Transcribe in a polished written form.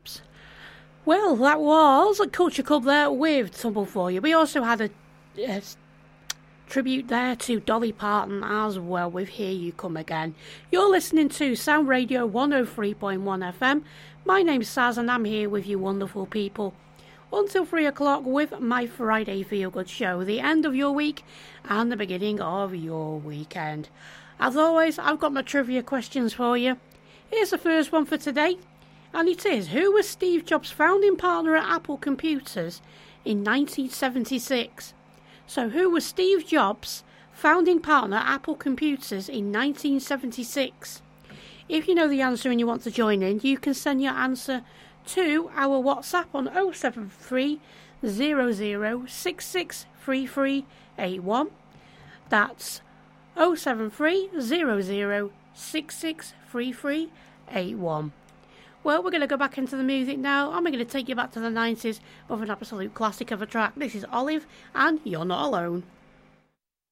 Well, that was a Culture Club there with Tumble For You. We also had a tribute there to Dolly Parton as well with Here You Come Again. You're listening to Sound Radio 103.1 FM. My name's Saz and I'm here with you wonderful people until 3 o'clock with my Friday Feel Good show, the end of your week and the beginning of your weekend. As always, I've got my trivia questions for you. Here's the first one for today, and it is, who was Steve Jobs' founding partner at Apple Computers in 1976? So who was Steve Jobs' founding partner at Apple Computers in 1976? If you know the answer and you want to join in, you can send your answer to our WhatsApp on 073 00 663381. That's 073 00 663381. Well, we're going to go back into the music now, and we're going to take you back to the 90s with an absolute classic of a track. This is Olive, and You're Not Alone.